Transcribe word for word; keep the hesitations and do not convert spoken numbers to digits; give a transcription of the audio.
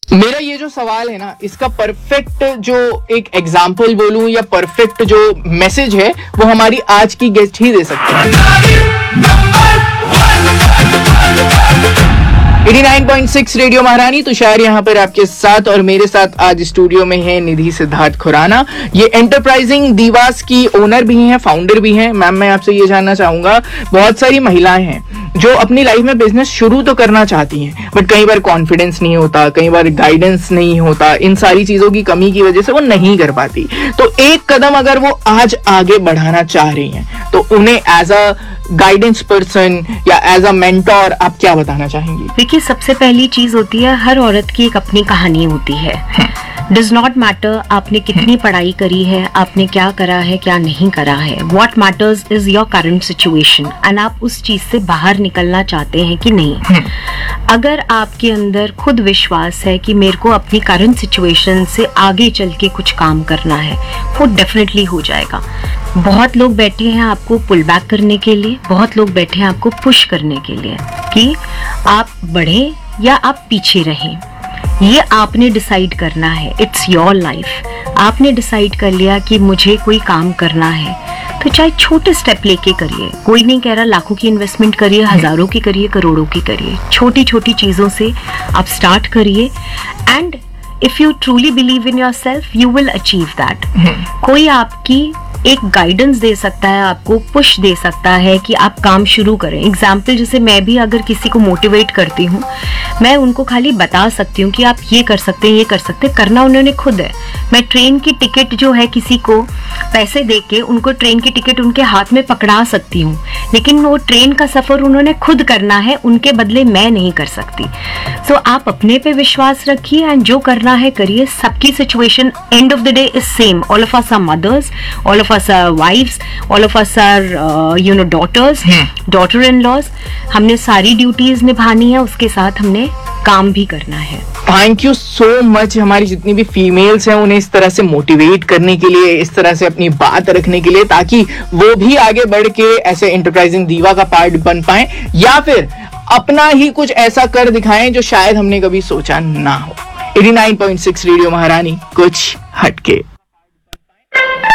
मेरा ये जो सवाल है ना, इसका परफेक्ट जो एक एग्जाम्पल बोलूं या परफेक्ट जो मैसेज है वो हमारी आज की गेस्ट ही दे सकते हैं। नवासी पॉइंट छह रेडियो महारानी, तुषार यहाँ पर आपके साथ, और मेरे साथ आज स्टूडियो में है निधि सिद्धार्थ खुराना। ये एंटरप्राइजिंग दीवास की ओनर भी हैं, फाउंडर भी हैं। मैम, मैं आपसे ये जानना चाहूंगा, बहुत सारी महिलाएं हैं जो अपनी लाइफ में बिजनेस शुरू तो करना चाहती हैं, बट कई बार कॉन्फिडेंस नहीं होता, कई बार गाइडेंस नहीं होता, इन सारी चीजों की कमी की वजह से वो नहीं कर पाती। तो एक कदम अगर वो आज आगे बढ़ाना चाह रही हैं तो उन्हें एज अ गाइडेंस पर्सन या एज अ मेंटोर आप क्या बताना चाहेंगी? देखिए, सबसे पहली चीज होती है, हर औरत की एक अपनी कहानी होती है। डज नॉट मैटर आपने कितनी पढ़ाई करी है, आपने क्या करा है, क्या नहीं करा है। What matters is your current situation and आप उस चीज से बाहर निकलना चाहते हैं कि नहीं। अगर आपके अंदर खुद विश्वास है कि मेरे को अपनी करंट सिचुएशन से आगे चल के कुछ काम करना है, वो डेफिनेटली हो जाएगा। बहुत लोग बैठे हैं आपको पुल बैक करने के लिए, बहुत लोग बैठे हैं आपको पुश करने के लिए कि आप बढ़े या आप पीछे रहें। ये आपने डिसाइड करना है। It's your life. आपने डिसाइड कर लिया कि मुझे कोई काम करना है, तो चाहे छोटे स्टेप लेके करिए। कोई नहीं कह रहा लाखों की इन्वेस्टमेंट करिए, हजारों की करिए, करोड़ों की करिए। छोटी छोटी चीजों से आप स्टार्ट करिए and if you truly believe in your self you will achieve that. कोई आपकी एक गाइडेंस दे सकता है, आपको पुश दे सकता है कि आप काम शुरू करें। एग्जाम्पल, जैसे मैं भी अगर किसी को मोटिवेट करती हूँ, मैं उनको खाली बता सकती हूँ कि आप ये कर सकते हैं, ये कर सकते हैं। करना उन्होंने खुद है। मैं ट्रेन की टिकट जो है, किसी को पैसे दे के उनको ट्रेन की टिकट उनके हाथ में पकड़ा सकती हूँ, लेकिन वो ट्रेन का सफर उन्होंने खुद करना है, उनके बदले मैं नहीं कर सकती। सो so, आप अपने पे विश्वास रखिए एंड जो करना है करिए। सबकी situation end of the day is same. All of us are mother's, all of us are wives, all of us are uh, you know daughters, daughter in laws। हमने सारी ड्यूटीज निभानी है, उसके साथ हमने काम भी करना है। Thank you so much. हमारी जितनी भी फीमेल्स हैं उन्हें इस तरह से मोटिवेट करने के लिए, इस तरह से अपनी बात रखने के लिए, ताकि वो भी आगे बढ़ के ऐसे एंटरप्राइजिंग दीवा का पार्ट बन पाए या फिर अपना ही कुछ ऐसा कर दिखाएं जो शायद हमने कभी सोचा ना हो। नवासी पॉइंट छह रेडियो महारानी, कुछ हटके।